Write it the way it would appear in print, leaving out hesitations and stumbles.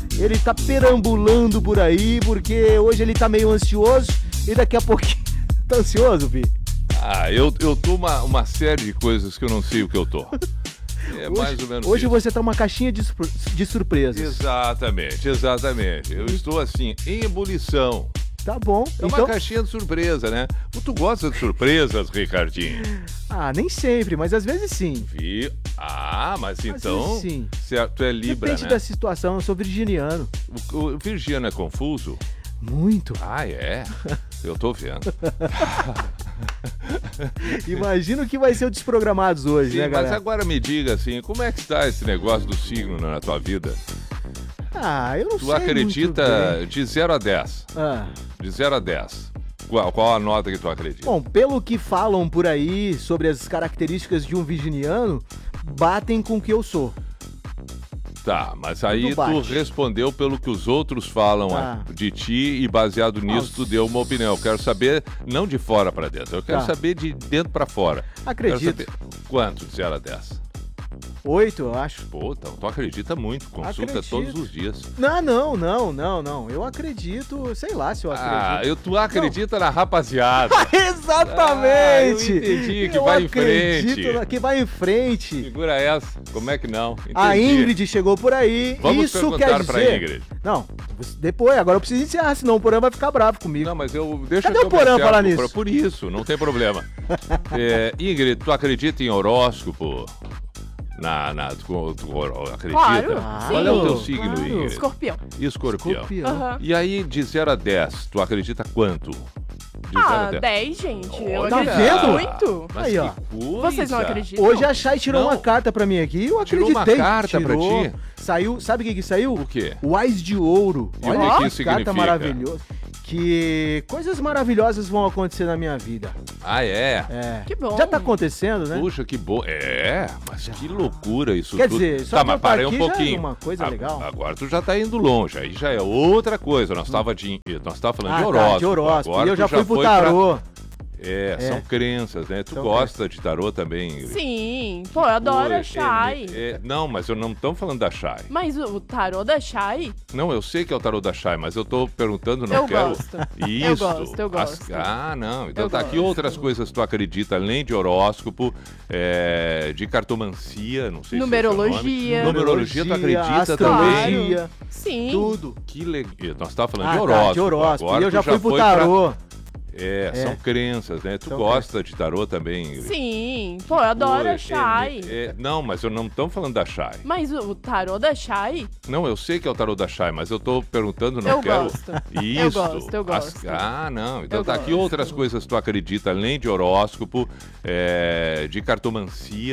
Ele tá perambulando por aí, porque hoje ele tá meio ansioso e daqui a pouquinho... Tá ansioso, Vi? Eu tô uma série de coisas que eu não sei o que eu tô. É hoje, mais ou menos hoje isso. você tá uma caixinha de surpresas. Exatamente. Eu estou assim, em ebulição. Tá bom. É uma caixinha de surpresa, né? Tu gosta de surpresas, Ricardinho? Nem sempre, mas às vezes sim. Mas às então... vezes sim. Tu é Libra, Depende né? da situação, eu sou virginiano. O virginiano é confuso? Muito. É? Eu tô vendo. Imagina o que vai ser o Desprogramados hoje, Sim, né, galera? mas agora me diga assim, como é que tá esse negócio do signo na tua vida? Eu não sei. Tu acredita muito bem. de 0 a 10? De 0 a 10. Qual a nota que tu acredita? Bom, pelo que falam por aí sobre as características de um virginiano, batem com o que eu sou. Tá, mas aí Tudo bate. tu respondeu pelo que os outros falam de ti e baseado nisso tu deu uma opinião. Eu quero saber, não de fora pra dentro, eu quero saber de dentro pra fora. Acredito. Quanto de 0 a 10? 8, eu acho. Pô, então tu acredita muito, consulta todos os dias. Não. Eu acredito, sei lá se eu acredito. Tu acredita na rapaziada. Exatamente! Eu entendi, que vai em frente. Que vai em frente. Segura essa, como é que não? Entendi. A Ingrid chegou por aí. Vamos isso perguntar quer dizer... pra Ingrid. Não, depois, agora eu preciso encerrar, senão o Porã vai ficar bravo comigo. Não, mas deixa Cadê eu o Porã falar nisso? Por isso, não tem problema. Ingrid, tu acredita em horóscopo? Tu acredita? Claro, Qual é o teu sim. signo, Claro. Ingrid? Escorpião. Escorpião. Aham. E aí, de 0 a 10, tu acredita quanto? De 0 a 10. 10, gente. Eu Olha, acredito vendo? muito. Mas Aí, que ó. coisa. Vocês não acreditam? Hoje a Chay tirou Não. uma carta pra mim aqui e eu Tirou acreditei. uma carta pra ti? Saiu, sabe o que saiu? O quê? O Ás de Ouro. E o Olha que que carta significa? maravilhosa. Que coisas maravilhosas vão acontecer na minha vida. É. Que bom. Já tá acontecendo, né? Puxa, que bom. Mas que loucura isso Quer tudo. dizer, só tá, que mas eu tô parei aqui um já é pouquinho. uma coisa legal. Agora tu já tá indo longe, aí já é outra coisa. Nós tava falando de horóscopo. Tá, de horóscopo. Agora E eu tu já fui pro foi tarô. São crenças, né? Tu São gosta de tarô também, Ingrid? Sim. Pô, eu adoro a Chay. Não, mas eu não tô falando da Chay. Mas o tarô da Chay? Não, eu sei que é o tarô da Chay, mas eu tô perguntando, não Eu quero... gosto. Isso. Eu gosto. Não. Então Eu tá aqui gosto. outras coisas que tu acredita, além de horóscopo, de cartomancia, não sei Numerologia. se é o nome. Numerologia, tu acredita astrologia, também? Sim. tudo. Que legal. Nós tava falando de Tá, horóscopo. de horóscopo. Agora E eu tu já fui pro foi tarô. São crenças, né? Tu São gosta de tarô também, Ingrid? Sim. Pô, eu adoro a Chay. Não, mas eu não tô falando da Chay. Mas o tarô da Chay? Não, eu sei que é o tarô da Chay, mas eu tô perguntando, não Eu quero... gosto. Isso. Eu gosto. Não. Então Eu tá aqui gosto. outras coisas que tu acredita, além de horóscopo, de cartomancia.